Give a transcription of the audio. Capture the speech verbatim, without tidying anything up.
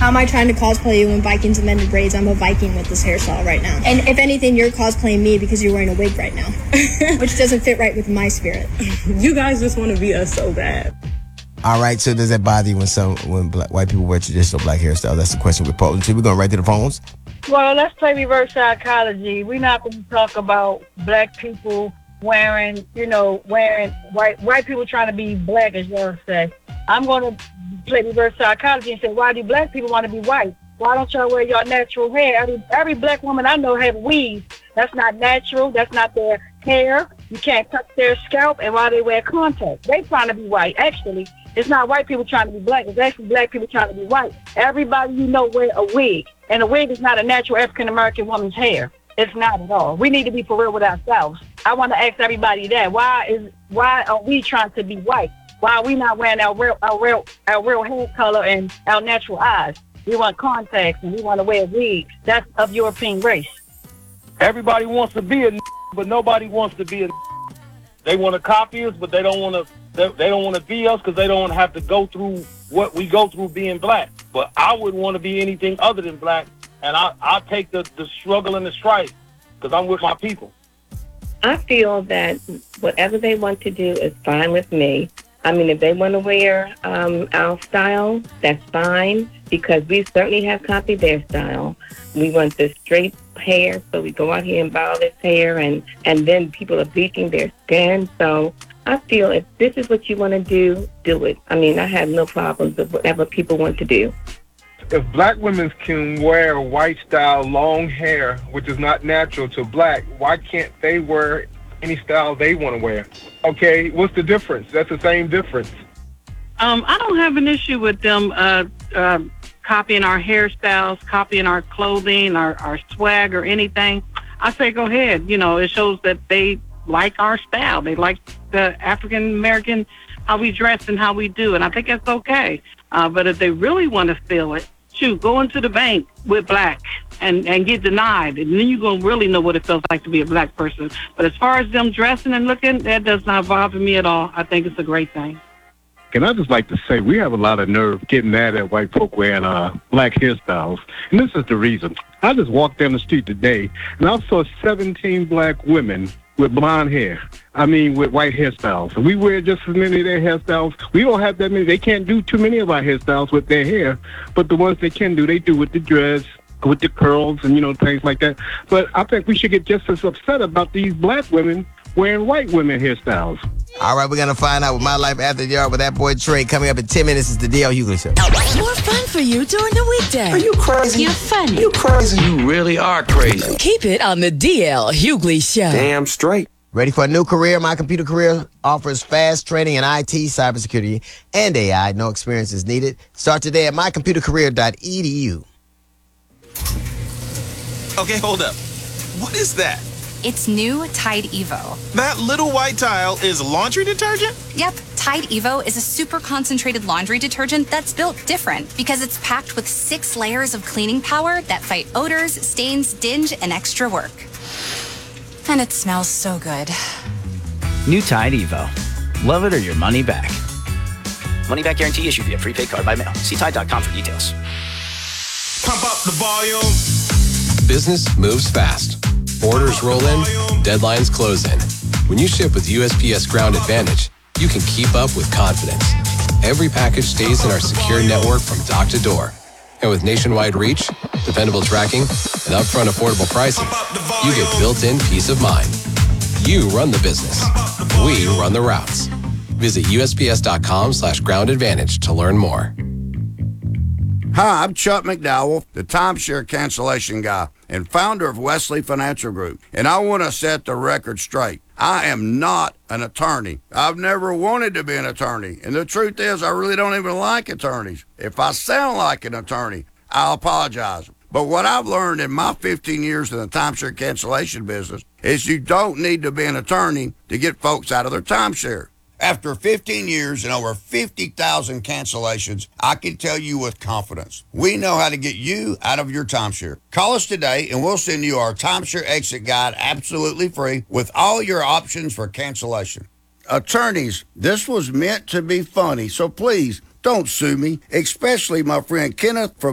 How am I trying to cosplay you when Vikings and mended braids? I'm a Viking with this hairstyle right now. And if anything, you're cosplaying me because you're wearing a wig right now, which doesn't fit right with my spirit. You guys just want to be us so bad. All right, so does that bother you when some when black, white people wear traditional black hairstyles? That's the question we're posing to. We're going right to the phones. Well, let's play reverse psychology. We're not going to talk about black people wearing, you know, wearing white white people trying to be black, as y'all say. I'm going to play reverse psychology and say, why do black people want to be white? Why don't y'all wear your natural hair? Every, every black woman I know have weave. That's not natural. That's not their hair. You can't touch their scalp. And why they wear contacts? They trying to be white. Actually, it's not white people trying to be black. It's actually black people trying to be white. Everybody you know wear a wig. And a wig is not a natural African-American woman's hair. It's not at all. We need to be for real with ourselves. I want to ask everybody that. Why is why are we trying to be white? Why are we not wearing our real, our real, our real hair color and our natural eyes? We want contacts and we want to wear wigs. That's of European race. Everybody wants to be a n- but nobody wants to be a n- They want to copy us, but they don't want to. They, they don't want to be us because they don't want to have to go through what we go through being black. But I wouldn't want to be anything other than black, and I I take the, the struggle and the strife because I'm with my people. I feel that whatever they want to do is fine with me. I mean, if they want to wear um, our style, that's fine, because we certainly have copied their style. We want the straight hair, so we go out here and buy all this hair, and, and then people are bleaching their skin. So I feel if this is what you want to do, do it. I mean, I have no problems with whatever people want to do. If black women can wear white style long hair, which is not natural to black, why can't they wear any style they want to wear? Okay, what's the difference? That's the same difference. Um, I don't have an issue with them uh, uh, copying our hairstyles, copying our clothing, our, our swag or anything. I say go ahead. You know, it shows that they like our style. They like the African-American, how we dress and how we do. And I think that's okay. Uh, but if they really want to feel it, shoot, go into the bank with black and, and get denied. And then you're going to really know what it feels like to be a black person. But as far as them dressing and looking, that does not bother me at all. I think it's a great thing. And I just like to say we have a lot of nerve getting mad at white folk wearing uh, black hairstyles. And this is the reason. I just walked down the street today, and I saw seventeen black women with blonde hair. I mean, with white hairstyles. And we wear just as many of their hairstyles. We don't have that many. They can't do too many of our hairstyles with their hair. But the ones they can do, they do with the dreads, with the curls, and, you know, things like that. But I think we should get just as upset about these black women wearing white women hairstyles. All right, we're going to find out with My Life After the Yard with that boy Trey. Coming up in ten minutes is the D L Hughley Show. More fun for you during the weekday. Are you crazy? You're funny. You crazy? You really are crazy. Keep it on the D L Hughley Show. Damn straight. Ready for a new career? My Computer Career offers fast training in I T, cybersecurity, and A I. No experience is needed. Start today at my computer career dot e d u. Okay, hold up. What is that? It's new Tide Evo. That little white tile is laundry detergent? Yep, Tide Evo is a super concentrated laundry detergent that's built different because it's packed with six layers of cleaning power that fight odors, stains, dinge, and extra work. And it smells so good. New Tide Evo. Love it or your money back. Money back guarantee issued via prepaid card by mail. See Tide dot com for details. Pump up the volume. Business moves fast. Orders roll in, deadlines close in. When you ship with U S P S Ground Advantage, you can keep up with confidence. Every package stays in our secure network from dock to door. And with nationwide reach, dependable tracking, and upfront affordable pricing, you get built-in peace of mind. You run the business. We run the routes. Visit U S P S dot com slash ground advantage to learn more. Hi, I'm Chuck McDowell, the timeshare cancellation guy and founder of Wesley Financial Group. And I want to set the record straight. I am not an attorney. I've never wanted to be an attorney. And the truth is, I really don't even like attorneys. If I sound like an attorney, I'll apologize. But what I've learned in my fifteen years in the timeshare cancellation business is you don't need to be an attorney to get folks out of their timeshare. After fifteen years and over fifty thousand cancellations, I can tell you with confidence, we know how to get you out of your timeshare. Call us today and we'll send you our timeshare exit guide absolutely free with all your options for cancellation. Attorneys, this was meant to be funny, so please don't sue me, especially my friend Kenneth from